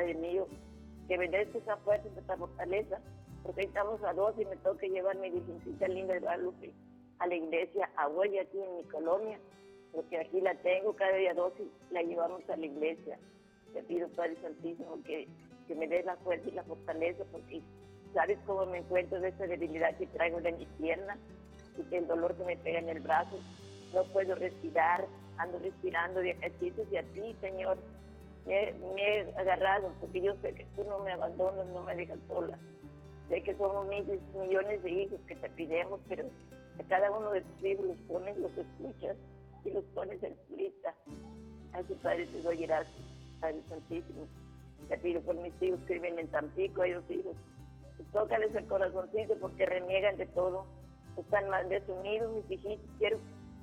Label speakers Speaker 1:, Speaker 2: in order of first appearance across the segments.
Speaker 1: Padre mío, que me des esa fuerza, esa fortaleza, porque estamos a 2 y me toca llevar mi virgencita linda de Guadalupe a la iglesia, a Huella, aquí en mi colonia, porque aquí la tengo cada día 2 y la llevamos a la iglesia. Te pido, Padre Santísimo, que me des la fuerza y la fortaleza, porque sabes cómo me encuentro de esta debilidad que traigo de mi pierna y el dolor que me pega en el brazo. No puedo respirar, ando respirando de ejercicios y a ti, Señor, me he agarrado, porque yo sé que tú no me abandonas, no me dejas sola. Sé que somos miles, millones de hijos que te pidemos, pero a cada uno de tus hijos los pones, los escuchas y los pones en tu lista. Así, Padre, te doy gracias, Padre Santísimo. Te pido por mis hijos que viven en Tampico, ellos hijos. Tócales el corazoncito porque reniegan de todo. Están más desunidos, mis hijitos. Quiero.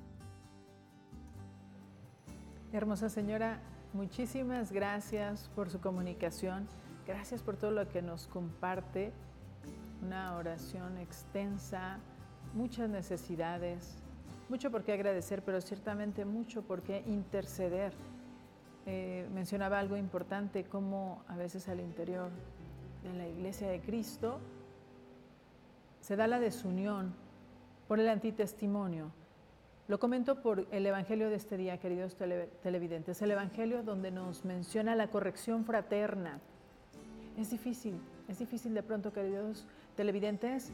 Speaker 2: Hermosa señora, muchísimas gracias por su comunicación. Gracias por todo lo que nos comparte. Una oración extensa, muchas necesidades, mucho por qué agradecer, pero ciertamente mucho por qué interceder. Mencionaba algo importante, como a veces al interior de la Iglesia de Cristo se da la desunión por el antitestimonio. Lo comento por el Evangelio de este día, queridos televidentes, el Evangelio donde nos menciona la corrección fraterna. Es difícil de pronto, queridos televidentes,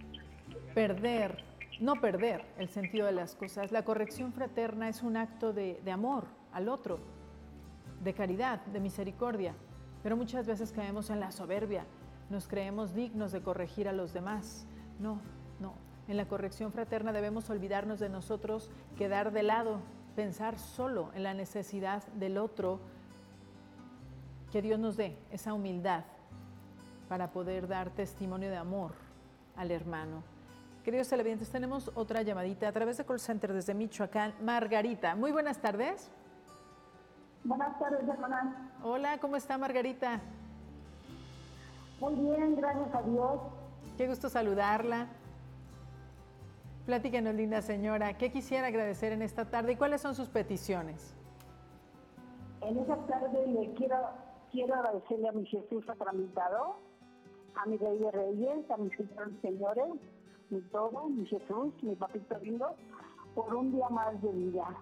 Speaker 2: no perder el sentido de las cosas. La corrección fraterna es un acto de amor al otro, de caridad, de misericordia, pero muchas veces caemos en la soberbia, nos creemos dignos de corregir a los demás. No. En la corrección fraterna debemos olvidarnos de nosotros, quedar de lado, pensar solo en la necesidad del otro, que Dios nos dé esa humildad para poder dar testimonio de amor al hermano. Queridos televidentes, tenemos otra llamadita a través de Call Center desde Michoacán. Margarita, muy buenas tardes.
Speaker 3: Buenas tardes, hermana.
Speaker 2: Hola, ¿cómo está Margarita?
Speaker 3: Muy bien, gracias a Dios.
Speaker 2: Qué gusto saludarla. Platíquenos, linda señora, ¿qué quisiera agradecer en esta tarde y cuáles son sus peticiones?
Speaker 3: En esta tarde le quiero agradecerle a mi Jesús sacramentado, a mi Rey de Reyes, a mis señores, mi todo, mi Jesús, mi papito lindo, por un día más de vida.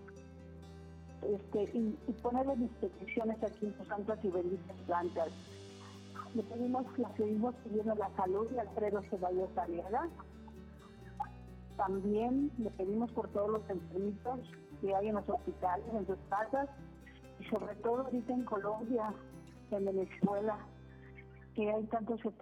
Speaker 3: Y ponerle mis peticiones aquí en sus santas y benditas plantas. Le pedimos que seguimos pidiendo la salud de Alfredo Ceballos Arriaga. También le pedimos por todos los enfermitos que hay en los hospitales, en sus casas, y sobre todo ahorita en Colombia, en Venezuela, que hay tantos que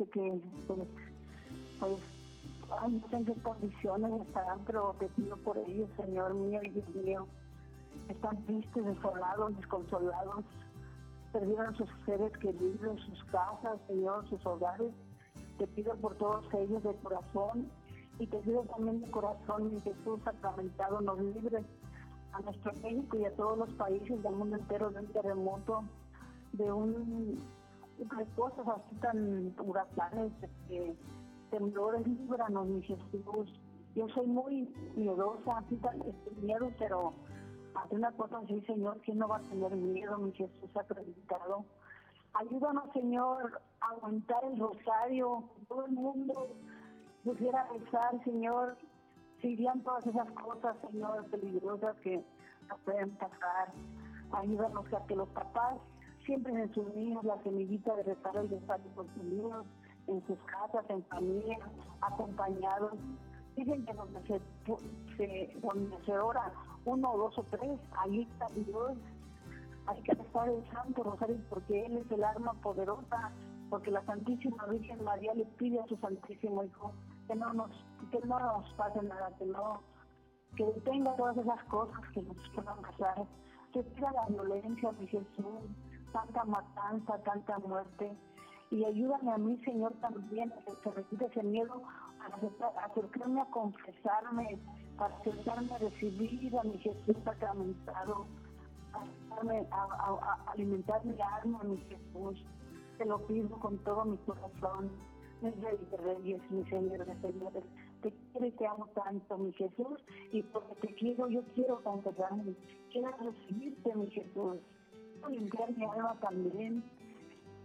Speaker 3: no sé en qué condiciones estarán, pero te pido por ellos, Señor mío y Dios mío. Están tristes, desolados, desconsolados, perdieron sus seres queridos, sus casas, Señor, sus hogares. Te pido por todos ellos de corazón, y te pido también de corazón, mi Jesús sacramentado, nos libre a nuestro México y a todos los países del mundo entero de un terremoto, de cosas así tan huracanes, temblores. Líbranos, mi Jesús. Yo soy muy miedosa, así tan miedo, pero ante una cosa así, Señor, ¿quién no va a tener miedo, mi Jesús sacramentado? Ayúdanos, Señor, a aguantar el rosario. Todo el mundo pudiera rezar, Señor, si irían todas esas cosas, Señor, peligrosas que nos pueden pasar. Ayúdanos a que los papás siempre en sus niños la semillita de rezar el rosario por sus niños, en sus casas, en familia, acompañados. Dicen que donde se ora 1 o 2 o 3, ahí está Dios. Hay que rezar el Santo Rosario porque Él es el arma poderosa, porque la Santísima Virgen María le pide a su Santísimo Hijo que no nos pase nada, que detenga todas esas cosas que nos puedan pasar, que tira la violencia, mi Jesús, tanta matanza, tanta muerte. Y ayúdame a mí, Señor, también a que se retire ese miedo, a acercarme a confesarme, a acercarme a recibir a mi Jesús sacramentado, a alimentar mi alma, mi Jesús. Te lo pido con todo mi corazón, mi Rey de Reyes, mi Señor de Señores. Te quiero y te amo tanto, mi Jesús, y porque te quiero, yo quiero confesarme. Quiero recibirte, mi Jesús. Quiero limpiar mi alma también.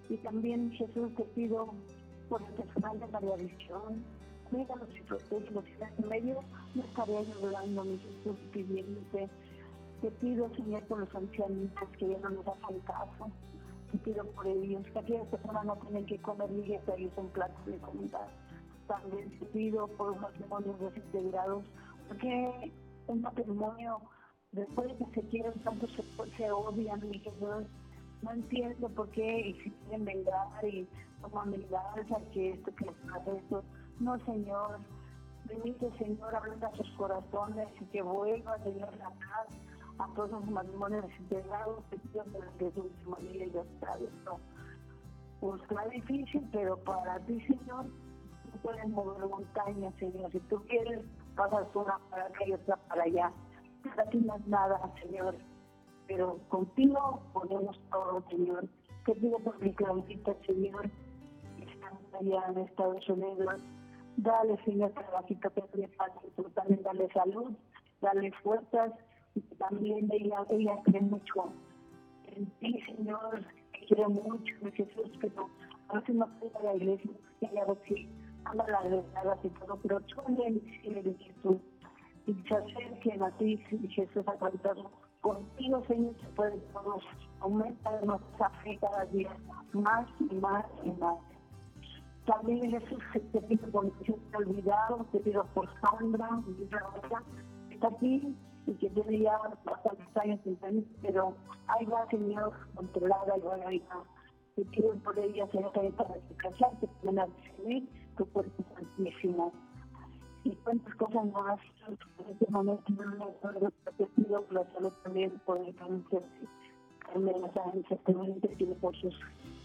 Speaker 3: Y también, Jesús, te pido por el personal de María Visión, cuídalos y protégelos. En medio no estaré ayudando, mi Jesús, pidiéndote. Te pido, Señor, por los ancianitos que ya no nos hacen caso. Te pido por ellos, que aquellas personas no tienen que comer ligueta y es un plato de comida. También te pido por los matrimonios desintegrados, porque un matrimonio, después de que se quieren tanto, se odian, mi Jesús. No entiendo por qué, y si quieren vengar y toman venganza, que esto, que esto. No, Señor. Bendice, Señor, ablanda sus corazones y que vuelva, Señor, la paz a todos los matrimonios desintegrados. Te pido que su María y los traes, ¿no? Pues será difícil, pero para ti, Señor, tú puedes mover montañas, Señor. Si tú quieres, pasas una para acá y otra para allá. Para ti no es nada, Señor. Pero contigo ponemos todo, Señor. Te pido por mi Claudita, Señor, que están allá en Estados Unidos. Dale, Señor, trabajito que le falta, pero también dale salud, dale fuerzas, y también ella cree mucho en ti, Señor, que quiere mucho, mi Jesús, pero a veces no puede ir a la iglesia, ella a ver si anda las regadas y todo, pero tú le dices de Jesús, y se acerquen a ti, mi Jesús, a cantarlo. Contigo, Señor, se puede todo, aumenta nuestra fe cada día, más y más y más. También, Jesús, te pido por mi olvidado, te pido por Sandra, mi hija, que está aquí y que tiene ya bastantes años sin venir, pero ahí va, Señor, controlada, y va, ahí va. Te pido por ella, Señor, también para que casarte, para recibir tu cuerpo santísimo. Y cuántas cosas más, en este momento no me acuerdo, pero te pido por la salud también, por el cáncer, Carmela Sáenz, también te pido por sus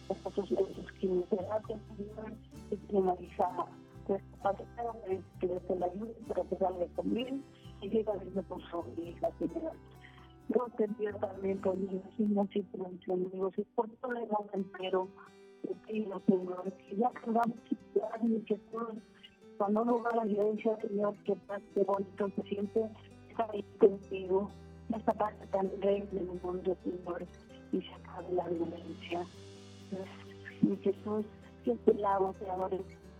Speaker 3: quimioterapias, y finalizada. Entonces, para que te la ayude, para que salga con bien, y llega viendo por su hija, Señor. Yo te pido también por mis vecinos y por mis amigos, y por todo el mundo entero, te pido, Señor, que ya podamos estudiar y que todos, cuando uno va a la iglesia, Señor, que qué bonito se siente estar ahí contigo, esta parte tan reina del mundo, Señor, y se acabe la violencia. Mi Jesús, que te amo, te adoro.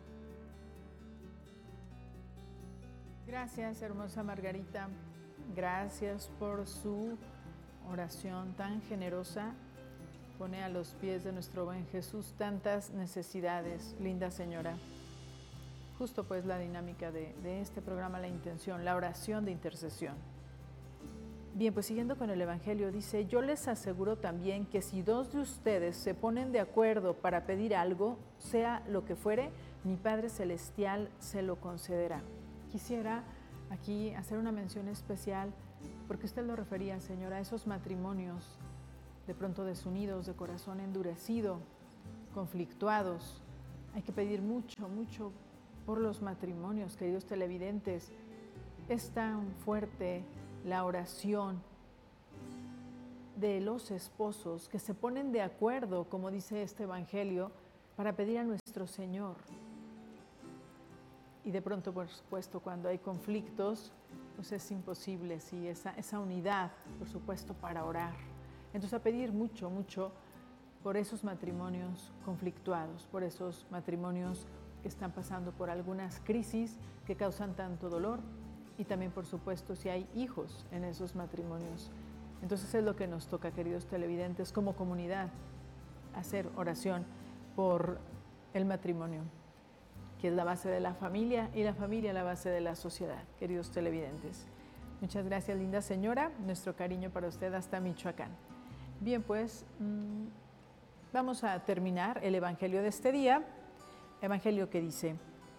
Speaker 2: Gracias, hermosa Margarita. Gracias por su oración tan generosa. Pone a los pies de nuestro buen Jesús tantas necesidades, linda señora. Justo pues la dinámica de este programa, la intención, la oración de intercesión. Bien, pues siguiendo con el Evangelio, dice: yo les aseguro también que si dos de ustedes se ponen de acuerdo para pedir algo, sea lo que fuere, mi Padre Celestial se lo concederá. Quisiera aquí hacer una mención especial, porque usted lo refería, señora, a esos matrimonios de pronto desunidos, de corazón endurecido, conflictuados. Hay que pedir mucho, mucho por los matrimonios, queridos televidentes. Es tan fuerte la oración de los esposos que se ponen de acuerdo, como dice este Evangelio, para pedir a nuestro Señor. Y de pronto, por supuesto, cuando hay conflictos, pues es imposible, sí, esa unidad, por supuesto, para orar. Entonces, a pedir mucho, mucho por esos matrimonios conflictuados, por esos matrimonios que están pasando por algunas crisis que causan tanto dolor, y también, por supuesto, si hay hijos en esos matrimonios. Entonces es lo que nos toca, queridos televidentes, como comunidad, hacer oración por el matrimonio, que es la base de la familia, y la familia la base de la sociedad, queridos televidentes. Muchas gracias, linda señora. Nuestro cariño para usted hasta Michoacán. Bien, pues vamos a terminar el Evangelio de este día. Evangelio que dice: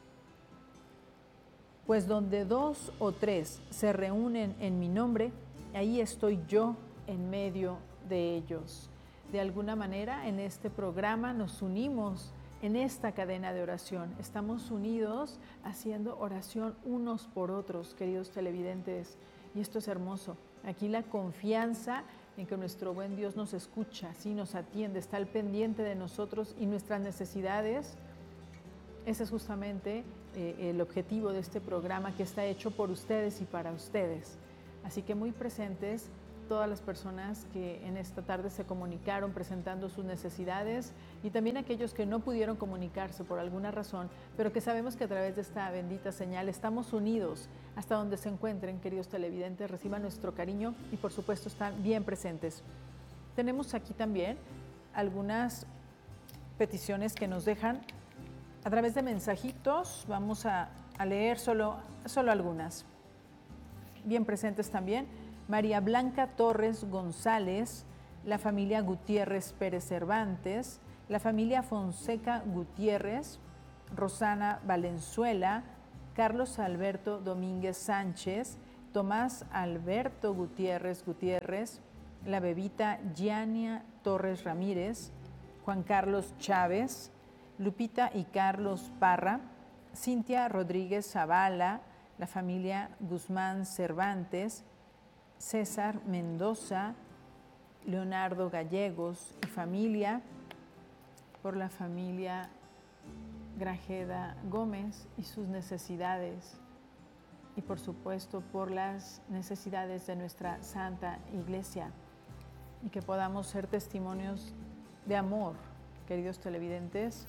Speaker 2: pues donde 2 o 3 se reúnen en mi nombre, ahí estoy yo en medio de ellos. De alguna manera, en este programa nos unimos en esta cadena de oración. Estamos unidos haciendo oración unos por otros, queridos televidentes, y esto es hermoso. Aquí la confianza en que nuestro buen Dios nos escucha, sí, nos atiende, está al pendiente de nosotros y nuestras necesidades. Ese es justamente el objetivo de este programa, que está hecho por ustedes y para ustedes. Así que muy presentes todas las personas que en esta tarde se comunicaron presentando sus necesidades y también aquellos que no pudieron comunicarse por alguna razón, pero que sabemos que a través de esta bendita señal estamos unidos hasta donde se encuentren, queridos televidentes, reciban nuestro cariño y por supuesto están bien presentes. Tenemos aquí también algunas peticiones que nos dejan a través de mensajitos. Vamos a leer solo algunas. Bien presentes también. María Blanca Torres González, la familia Gutiérrez Pérez Cervantes, la familia Fonseca Gutiérrez, Rosana Valenzuela, Carlos Alberto Domínguez Sánchez, Tomás Alberto Gutiérrez Gutiérrez, la bebita Yania Torres Ramírez, Juan Carlos Chávez, Lupita y Carlos Parra, Cintia Rodríguez Zavala, la familia Guzmán Cervantes, César Mendoza, Leonardo Gallegos y familia, por la familia Grajeda Gómez y sus necesidades, y por supuesto por las necesidades de nuestra Santa Iglesia, y que podamos ser testimonios de amor, queridos televidentes.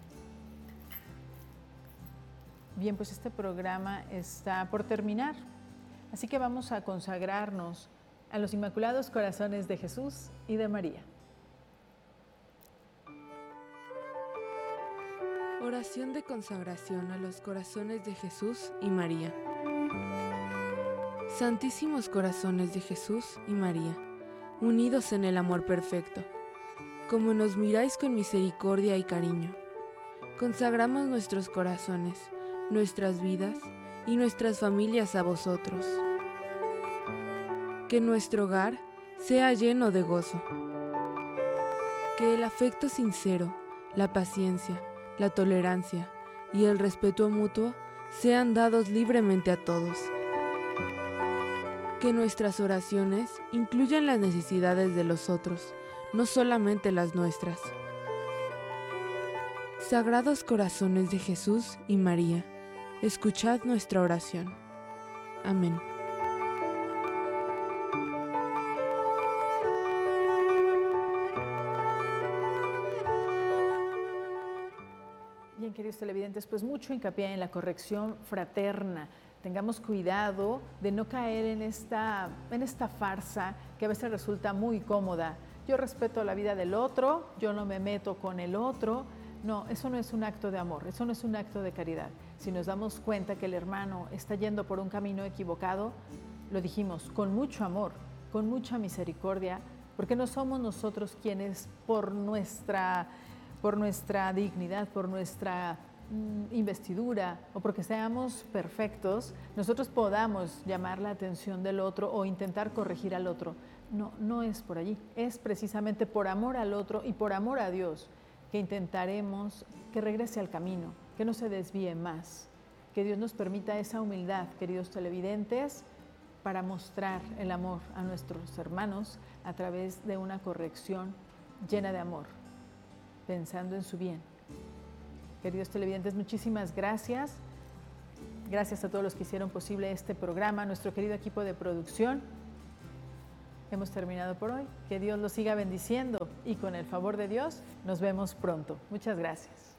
Speaker 2: Bien, pues este programa está por terminar, así que vamos a consagrarnos a los Inmaculados Corazones de Jesús y de María.
Speaker 4: Oración de consagración a los corazones de Jesús y María. Santísimos corazones de Jesús y María, unidos en el amor perfecto, como nos miráis con misericordia y cariño, consagramos nuestros corazones, nuestras vidas y nuestras familias a vosotros. Que nuestro hogar sea lleno de gozo. Que el afecto sincero, la paciencia, la tolerancia y el respeto mutuo sean dados libremente a todos. Que nuestras oraciones incluyan las necesidades de los otros, no solamente las nuestras. Sagrados corazones de Jesús y María, escuchad nuestra oración. Amén.
Speaker 2: Bien, queridos televidentes, pues mucho hincapié en la corrección fraterna. Tengamos cuidado de no caer en esta farsa que a veces resulta muy cómoda. Yo respeto la vida del otro, yo no me meto con el otro. No, eso no es un acto de amor, eso no es un acto de caridad. Si nos damos cuenta que el hermano está yendo por un camino equivocado, lo dijimos, con mucho amor, con mucha misericordia, porque no somos nosotros quienes por nuestra dignidad, por nuestra investidura o porque seamos perfectos, nosotros podamos llamar la atención del otro o intentar corregir al otro. No, no es por allí, es precisamente por amor al otro y por amor a Dios que intentaremos que regrese al camino, que no se desvíe más, que Dios nos permita esa humildad, queridos televidentes, para mostrar el amor a nuestros hermanos a través de una corrección llena de amor, pensando en su bien. Queridos televidentes, muchísimas gracias. Gracias a todos los que hicieron posible este programa, nuestro querido equipo de producción. Hemos terminado por hoy. Que Dios los siga bendiciendo y con el favor de Dios nos vemos pronto. Muchas gracias.